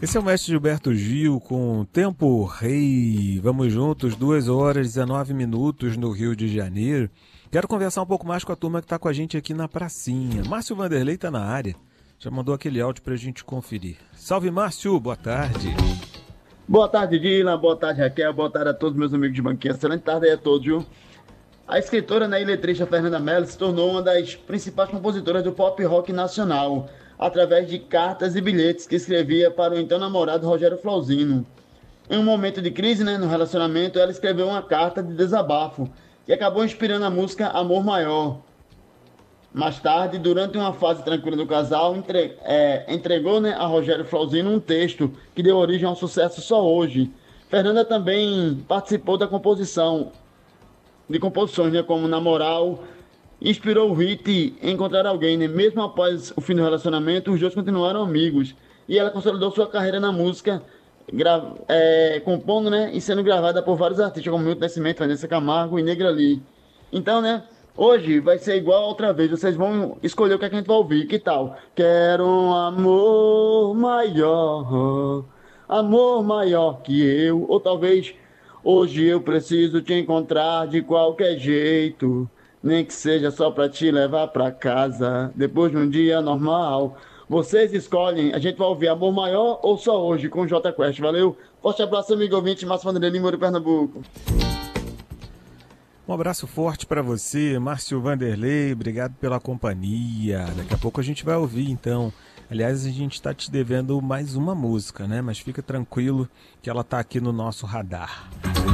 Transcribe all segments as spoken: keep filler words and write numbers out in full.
Esse é o mestre Gilberto Gil com Tempo Rei. Vamos juntos, duas horas e dezenove minutos no Rio de Janeiro. Quero conversar um pouco mais com a turma que está com a gente aqui na pracinha. Márcio Vanderlei está na área. Já mandou aquele áudio para a gente conferir. Salve, Márcio. Boa tarde. Boa tarde, Dylan. Boa tarde, Raquel. Boa tarde a todos meus amigos de banquinha. Excelente tarde aí a todos, viu? A escritora, né, e letrista Fernanda Mello se tornou uma das principais compositoras do pop rock nacional, através de cartas e bilhetes que escrevia para o então namorado Rogério Flauzino. Em um momento de crise, né, no relacionamento, ela escreveu uma carta de desabafo, que acabou inspirando a música Amor Maior. Mais tarde, durante uma fase tranquila do casal, entre, é, entregou, né, a Rogério Flauzino um texto que deu origem ao sucesso Só Hoje. Fernanda também participou da composição de composições, né, como Na Moral, inspirou o hit Encontrar Alguém, né? Mesmo após o fim do relacionamento, os dois continuaram amigos. E ela consolidou sua carreira na música, gra... é, compondo, né, e sendo gravada por vários artistas, como Milton Nascimento, Vanessa Camargo e Negra Lee. Então, né, hoje vai ser igual a outra vez. Vocês vão escolher o que, é que a gente vai ouvir. Que tal? Quero um amor maior, amor maior que eu. Ou talvez, hoje eu preciso te encontrar de qualquer jeito, nem que seja só pra te levar pra casa, depois de um dia normal. Vocês escolhem, a gente vai ouvir Amor Maior ou Só Hoje, com o Jota Quest. Valeu? Forte abraço, amigo ouvinte, Márcio Vanderlei Lima, de Pernambuco. Um abraço forte para você, Márcio Vanderlei, obrigado pela companhia. Daqui a pouco a gente vai ouvir, então. Aliás, a gente está te devendo mais uma música, né? Mas fica tranquilo que ela está aqui no nosso radar.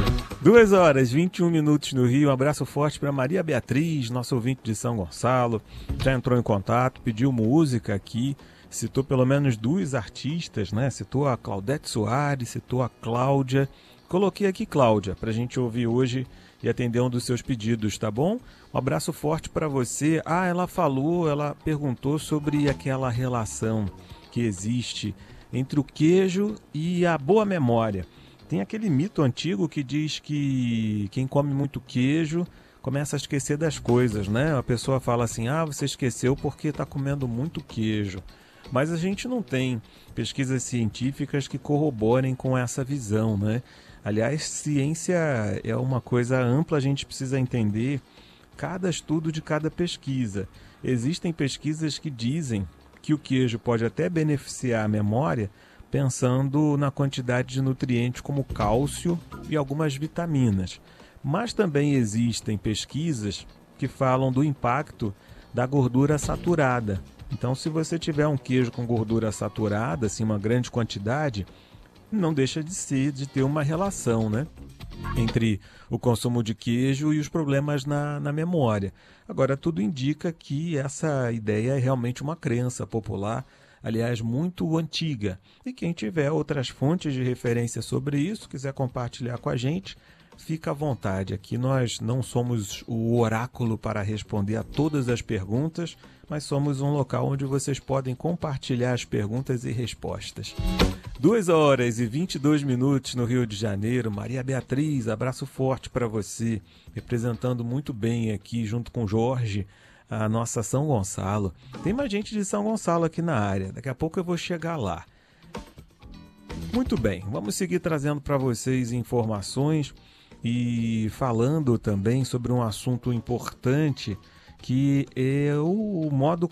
Duas horas, vinte e um minutos no Rio. Um abraço forte para Maria Beatriz, nosso ouvinte de São Gonçalo. Já entrou em contato, pediu música aqui, citou pelo menos duas artistas, né? Citou a Claudete Soares, citou a Cláudia. Coloquei aqui Cláudia para a gente ouvir hoje e atender um dos seus pedidos, tá bom? Um abraço forte para você. Ah, ela falou, ela perguntou sobre aquela relação que existe entre o queijo e a boa memória. Tem aquele mito antigo que diz que quem come muito queijo começa a esquecer das coisas, né? A pessoa fala assim, ah, você esqueceu porque está comendo muito queijo. Mas a gente não tem pesquisas científicas que corroborem com essa visão, né? Aliás, ciência é uma coisa ampla, a gente precisa entender cada estudo de cada pesquisa. Existem pesquisas que dizem que o queijo pode até beneficiar a memória, pensando na quantidade de nutrientes como cálcio e algumas vitaminas. Mas também existem pesquisas que falam do impacto da gordura saturada. Então, se você tiver um queijo com gordura saturada, assim, uma grande quantidade, não deixa de ser, de ter uma relação, né, entre o consumo de queijo e os problemas na, na memória. Agora, tudo indica que essa ideia é realmente uma crença popular, aliás, muito antiga. E quem tiver outras fontes de referência sobre isso, quiser compartilhar com a gente, fica à vontade. Aqui nós não somos o oráculo para responder a todas as perguntas, mas somos um local onde vocês podem compartilhar as perguntas e respostas. Duas horas e vinte e dois minutos no Rio de Janeiro. Maria Beatriz, abraço forte para você, representando muito bem aqui, junto com Jorge, a nossa São Gonçalo. Tem mais gente de São Gonçalo aqui na área, daqui a pouco eu vou chegar lá. Muito bem, vamos seguir trazendo para vocês informações e falando também sobre um assunto importante, que é o modo